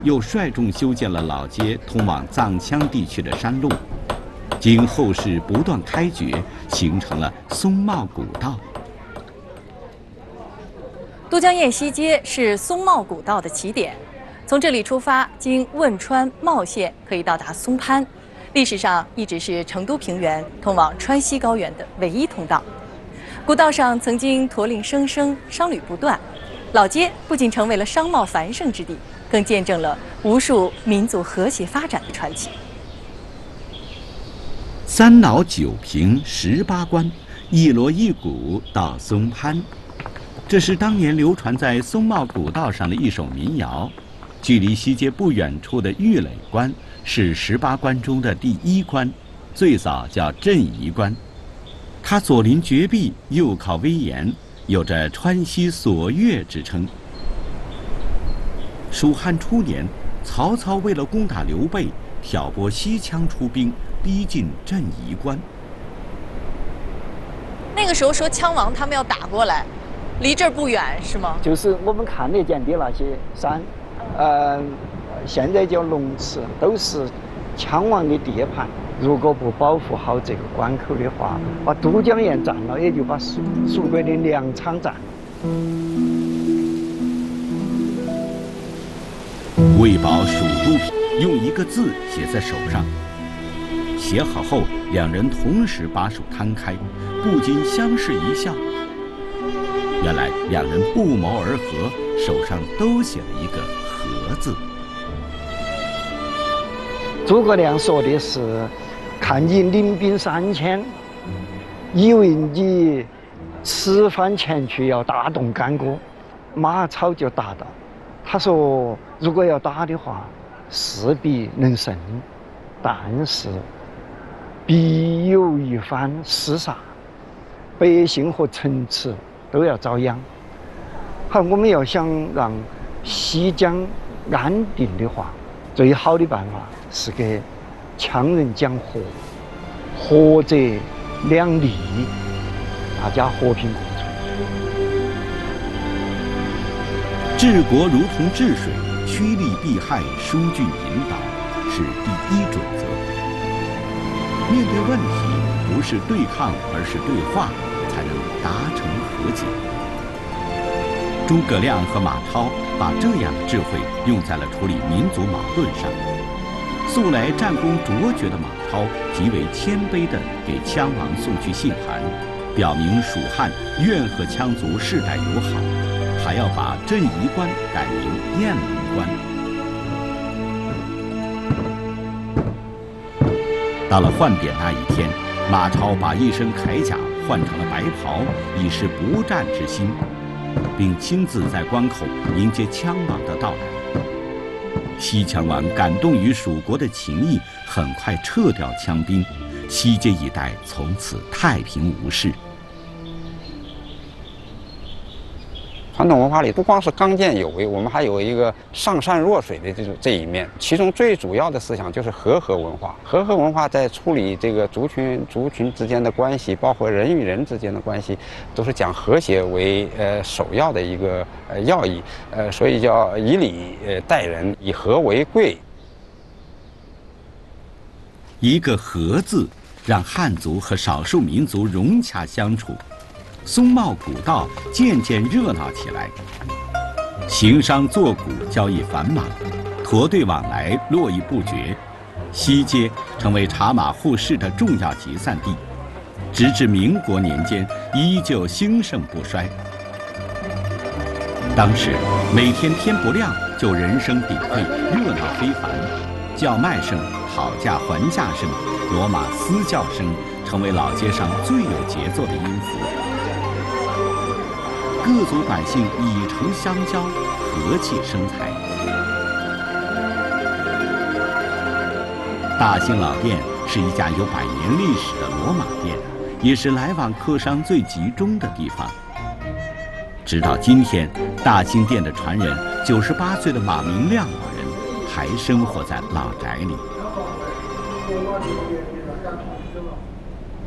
又率众修建了老街通往藏羌地区的山路，经后世不断开掘，形成了松茂古道。 都江堰西街是松茂古道的起点，从这里出发，经汶川、茂县，可以到达松潘。历史上一直是成都平原通往川西高原的唯一通道。古道上曾经驼铃声声，商旅不断。老街不仅成为了商贸繁盛之地，更见证了无数民族和谐发展的传奇。 三老九平18关，一锣一鼓到松潘。这是当年流传在松茂古道上的一首民谣。距离西街不远处的玉垒关是18关中的第1关，最早叫镇夷关。它左临绝壁，右靠危岩，有着川西锁岳之称。蜀汉初年，曹操为了攻打刘备，挑拨西羌出兵，逼近镇夷关。 那个时候说羌王他们要打过来，离这儿不远是吗？ 就是我们看得见的那些山，现在叫龙池，都是羌王的地盘。如果不保护好这个关口的话，把都江堰占了，也就把蜀国的粮仓占了。 为保蜀都平，用一个字写在手上。写好后，两人同时把手摊开，不禁相视一笑。原来两人不谋而合，手上都写了一个“和”字。 诸葛亮说的是：“看你领兵3000，以为你吃饭前去要打动干戈，马超就打到。他说，如果要打的话，势必能胜，但是必有一番厮杀，百姓和城池都要遭殃。好，我们要想让西江安定的话，最好的办法是给羌人讲和，和则两利，大家和平共处。 治国如同治水，趋利避害，疏浚引导，是第一准则。面对问题，不是对抗，而是对话，才能达成和解。诸葛亮和马超把这样的智慧用在了处理民族矛盾上。素来战功卓绝的马超极为谦卑地给羌王送去信函，表明蜀汉愿和羌族世代友好，还要把镇夷关改名雁门关。到了换匾那一天，马超把一身铠甲换成了白袍，以示不战之心，并亲自在关口迎接羌王的到来。西羌王感动于蜀国的情谊，很快撤掉羌兵，西街一带从此太平无事。 传统文化里不光是刚健有为，我们还有一个上善若水的这一面。其中最主要的思想就是和合文化。和合文化在处理这个族群之间的关系，包括人与人之间的关系，都是讲和谐为首要的一个要义。所以叫以礼待人，以和为贵。 一个和字，让汉族和少数民族融洽相处。松茂古道渐渐热闹起来，行商作贾交易繁忙，驼队往来络绎不绝，西街成为茶马互市的重要集散地，直至民国年间依旧兴盛不衰。当时每天天不亮就人声鼎沸，热闹非凡，叫卖声、讨价还价声、骡马嘶叫声成为老街上最有节奏的音符。各族百姓以诚相交，和气生财。大兴老店是一家有100年历史的骡马店，也是来往客商最集中的地方。直到今天，大兴店的传人98岁的马明亮老人还生活在老宅里。